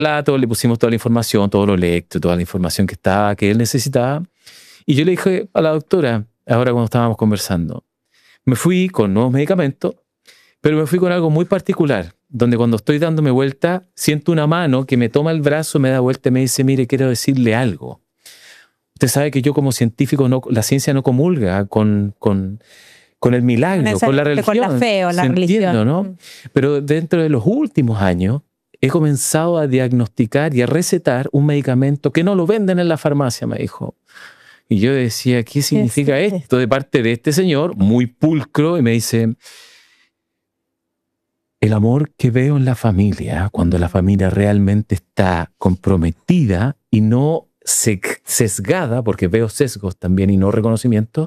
plato, le pusimos toda la información, todo lo electro, toda la información que él necesitaba. Y yo le dije a la doctora, ahora cuando estábamos conversando, me fui con nuevos medicamentos, pero me fui con algo muy particular, donde cuando estoy dándome vuelta, siento una mano que me toma el brazo, me da vuelta y me dice, mire, quiero decirle algo. Usted sabe que yo como científico, la ciencia no comulga con el milagro, con la religión. Con la fe o la religión. Entiendo, ¿no? Pero dentro de los últimos años he comenzado a diagnosticar y a recetar un medicamento que no lo venden en la farmacia, me dijo. Y yo decía, ¿qué significa esto? De parte de este señor, muy pulcro, y me dice, el amor que veo en la familia, cuando la familia realmente está comprometida y no sesgada, porque veo sesgos también y no reconocimiento,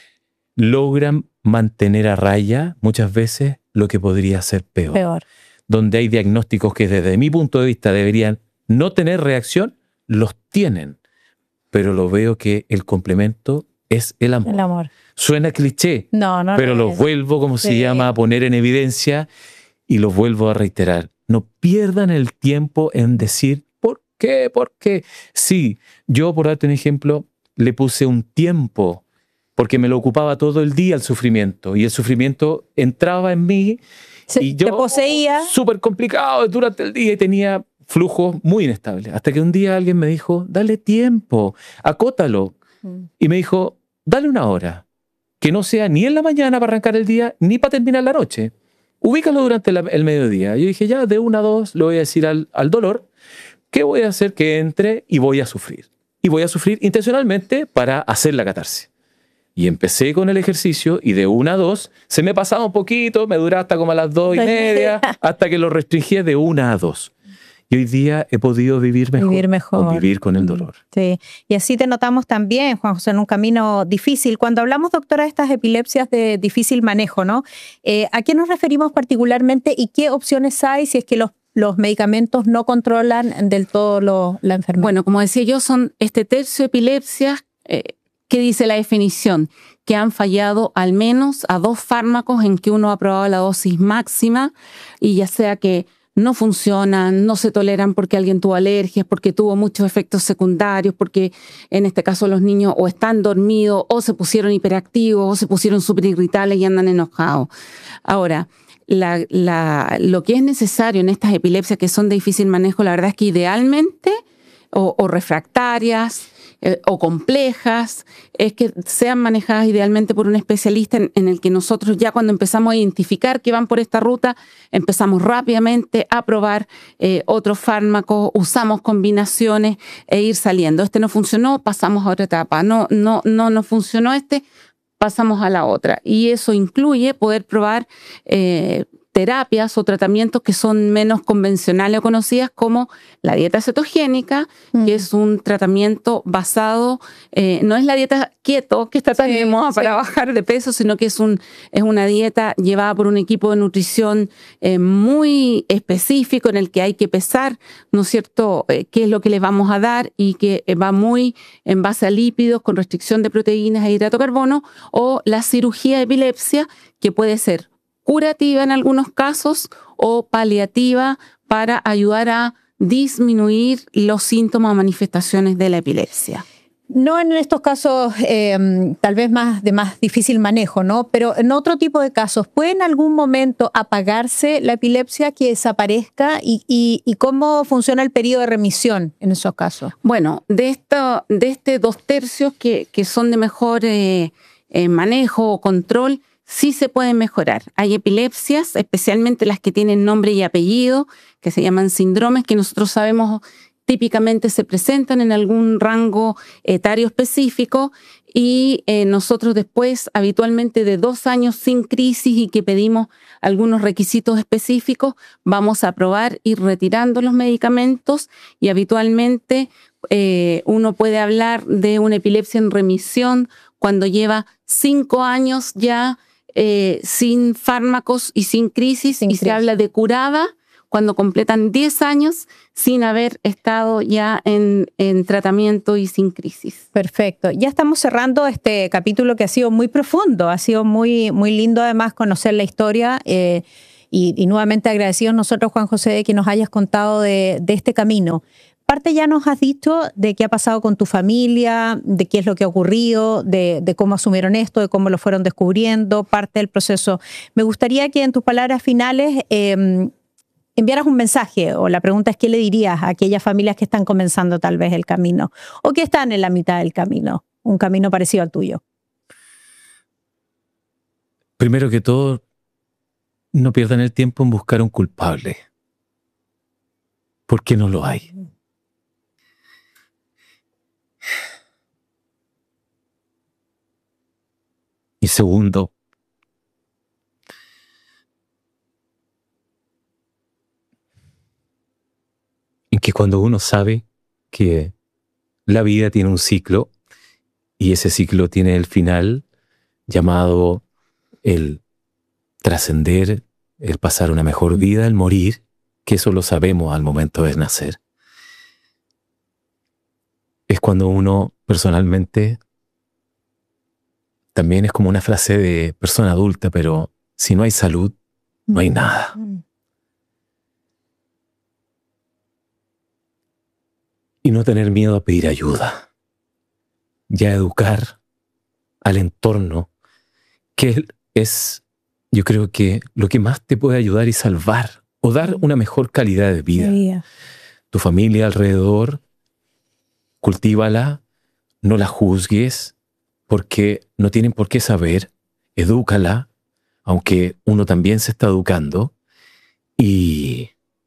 logran mantener a raya muchas veces lo que podría ser peor. Donde hay diagnósticos que desde mi punto de vista deberían no tener reacción, los tienen. Pero lo veo que el complemento es el amor. El amor. Suena cliché, no, pero lo vuelvo, como se llama, a poner en evidencia y lo vuelvo a reiterar. No pierdan el tiempo en decir, ¿por qué? ¿Por qué? Sí, yo, por darte un ejemplo, le puse un tiempo porque me lo ocupaba todo el día el sufrimiento y el sufrimiento entraba en mí y yo te poseía. Súper complicado durante el día y tenía flujos muy inestables. Hasta que un día alguien me dijo, dale tiempo, acótalo. Y me dijo, dale una hora, que no sea ni en la mañana para arrancar el día, ni para terminar la noche. Ubícalo durante el mediodía. Yo dije, ya de 1 a 2 le voy a decir al dolor que voy a hacer que entre y voy a sufrir. Y voy a sufrir intencionalmente para hacer la catarsis. Y empecé con el ejercicio y de 1 a 2 se me pasaba un poquito, me duraba hasta como a las 2:30, hasta que lo restringí de 1 a 2. Y hoy día he podido vivir mejor. Convivir con el dolor. Sí. Y así te notamos también, Juan José, en un camino difícil. Cuando hablamos, doctora, de estas epilepsias de difícil manejo, ¿no? ¿A qué nos referimos particularmente y qué opciones hay si es que los medicamentos no controlan del todo la enfermedad? Bueno, como decía yo, son este tercio de epilepsias que dice la definición, que han fallado al menos a 2 fármacos en que uno ha probado la dosis máxima y ya sea que no funcionan, no se toleran porque alguien tuvo alergias, porque tuvo muchos efectos secundarios, porque en este caso los niños o están dormidos o se pusieron hiperactivos o se pusieron súper irritables y andan enojados. Ahora, lo que es necesario en estas epilepsias que son de difícil manejo, la verdad es que idealmente, o refractarias, o complejas, es que sean manejadas idealmente por un especialista en el que nosotros ya cuando empezamos a identificar que van por esta ruta, empezamos rápidamente a probar otros fármacos, usamos combinaciones e ir saliendo. Este no funcionó, pasamos a otra etapa. No funcionó pasamos a la otra. Y eso incluye poder probar terapias o tratamientos que son menos convencionales o conocidas, como la dieta cetogénica, que es un tratamiento basado, no es la dieta keto que está tan de moda para bajar de peso, sino que es una dieta llevada por un equipo de nutrición muy específico en el que hay que pesar, ¿no es cierto?, qué es lo que les vamos a dar y que va muy en base a lípidos con restricción de proteínas e hidrato de carbono, o la cirugía de epilepsia, que puede ser curativa en algunos casos o paliativa para ayudar a disminuir los síntomas o manifestaciones de la epilepsia. No en estos casos tal vez de más difícil manejo, ¿no? Pero en otro tipo de casos, ¿puede en algún momento apagarse la epilepsia, que desaparezca? ¿Y cómo funciona el periodo de remisión en esos casos? Bueno, de este 2/3 que son de mejor manejo o control, sí se pueden mejorar. Hay epilepsias, especialmente las que tienen nombre y apellido, que se llaman síndromes, que nosotros sabemos típicamente se presentan en algún rango etario específico y nosotros después, habitualmente de 2 años sin crisis y que pedimos algunos requisitos específicos, vamos a probar ir retirando los medicamentos y habitualmente uno puede hablar de una epilepsia en remisión cuando lleva 5 años ya sin fármacos y sin crisis, se habla de curada cuando completan 10 años sin haber estado ya en tratamiento y sin crisis. Perfecto. Ya estamos cerrando este capítulo que ha sido muy profundo, ha sido muy, muy lindo además conocer la historia Y nuevamente agradecidos nosotros, Juan José, de que nos hayas contado de este camino. Parte ya nos has dicho de qué ha pasado con tu familia, de qué es lo que ha ocurrido, de cómo asumieron esto, de cómo lo fueron descubriendo, parte del proceso. Me gustaría que en tus palabras finales enviaras un mensaje, o la pregunta es: ¿qué le dirías a aquellas familias que están comenzando tal vez el camino o que están en la mitad del camino, un camino parecido al tuyo? Primero que todo, no pierdan el tiempo en buscar un culpable, porque no lo hay. Y segundo, en que cuando uno sabe que la vida tiene un ciclo y ese ciclo tiene el final llamado el trascender, el pasar una mejor vida, el morir, que eso lo sabemos al momento de nacer, es cuando uno personalmente, también es como una frase de persona adulta, pero si no hay salud, no hay nada. Y no tener miedo a pedir ayuda. Y a educar al entorno, que es, yo creo que lo que más te puede ayudar y salvar, o dar una mejor calidad de vida. Tu familia alrededor, cultívala, no la juzgues, porque no tienen por qué saber, edúcala, aunque uno también se está educando, y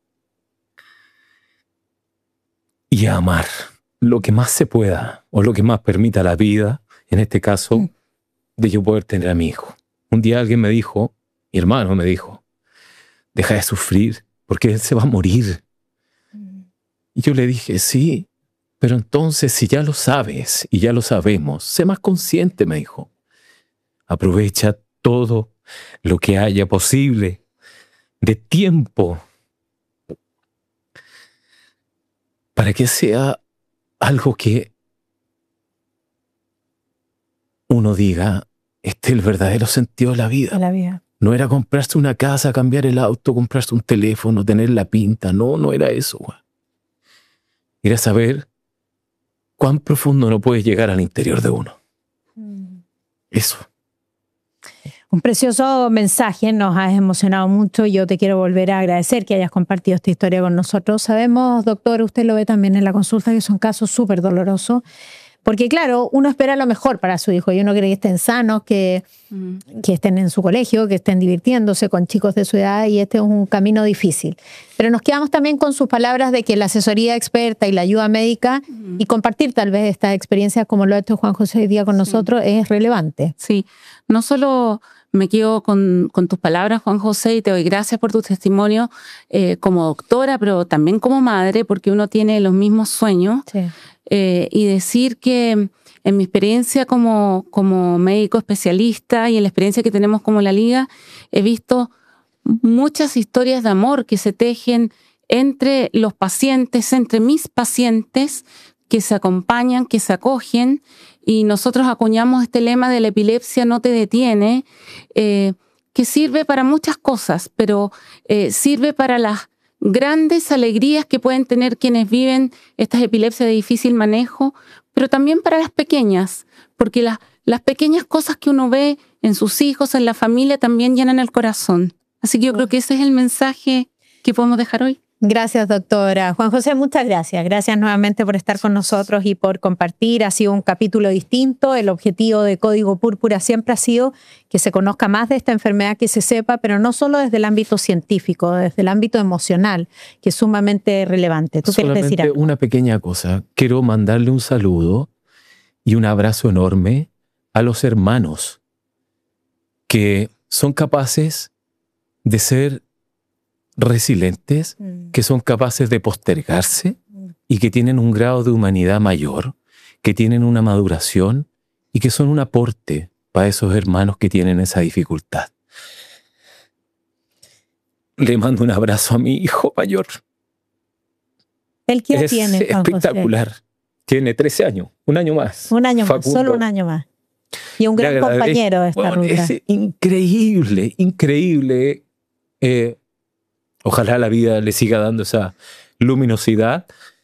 a amar lo que más se pueda, o lo que más permita la vida, en este caso, de yo poder tener a mi hijo. Un día alguien me dijo, mi hermano me dijo, deja de sufrir, porque él se va a morir. Y yo le dije, sí, pero entonces si ya lo sabes y ya lo sabemos, sé más consciente, me dijo. Aprovecha todo lo que haya posible de tiempo para que sea algo que uno diga, este es el verdadero sentido de la vida. No era comprarse una casa, cambiar el auto, comprarse un teléfono, tener la pinta. No era eso. Era saber cuán profundo no puede llegar al interior de uno. Eso. Un precioso mensaje, nos has emocionado mucho. Yo te quiero volver a agradecer que hayas compartido esta historia con nosotros. Sabemos, doctor, usted lo ve también en la consulta, que son casos súper dolorosos. Porque claro, uno espera lo mejor para su hijo y uno quiere que estén sanos, que estén en su colegio, que estén divirtiéndose con chicos de su edad, y este es un camino difícil. Pero nos quedamos también con sus palabras de que la asesoría experta y la ayuda médica y compartir tal vez estas experiencias como lo ha hecho Juan José hoy día con nosotros es relevante. Sí, no solo me quedo con tus palabras, Juan José, y te doy gracias por tu testimonio como doctora, pero también como madre, porque uno tiene los mismos sueños. Sí. Y decir que en mi experiencia como médico especialista y en la experiencia que tenemos como la Liga, he visto muchas historias de amor que se tejen entre los pacientes, entre mis pacientes, que se acompañan, que se acogen, y nosotros acuñamos este lema de la epilepsia no te detiene, que sirve para muchas cosas, pero sirve para las grandes alegrías que pueden tener quienes viven estas epilepsias de difícil manejo, pero también para las pequeñas, porque las pequeñas cosas que uno ve en sus hijos, en la familia, también llenan el corazón. Así que yo creo que ese es el mensaje que podemos dejar hoy. Gracias, doctora. Juan José, muchas gracias. Gracias nuevamente por estar con nosotros y por compartir. Ha sido un capítulo distinto. El objetivo de Código Púrpura siempre ha sido que se conozca más de esta enfermedad, que se sepa, pero no solo desde el ámbito científico, desde el ámbito emocional, que es sumamente relevante. ¿Tú quieres decir algo? Una pequeña cosa. Quiero mandarle un saludo y un abrazo enorme a los hermanos que son capaces de ser resilientes, que son capaces de postergarse y que tienen un grado de humanidad mayor, que tienen una maduración y que son un aporte para esos hermanos que tienen esa dificultad. Le mando un abrazo a mi hijo mayor. ¿El qué tiene, Juan espectacular. José? Tiene 13 años, un año más. Un año Facundo. más, solo un año más. Y un gran compañero de esta ruta. Es increíble, increíble. Ojalá la vida le siga dando esa luminosidad